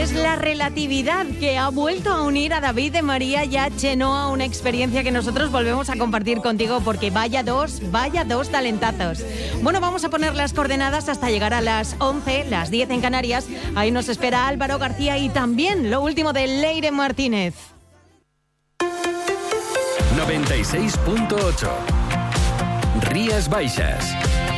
Es la relatividad que ha vuelto a unir a David de María y a Chenoa, una experiencia que nosotros volvemos a compartir contigo porque vaya dos talentazos. Bueno, vamos a poner las coordenadas hasta llegar a las 11, las 10 en Canarias. Ahí nos espera Álvaro García y también lo último de Leire Martínez. 96.8 Rías Baixas.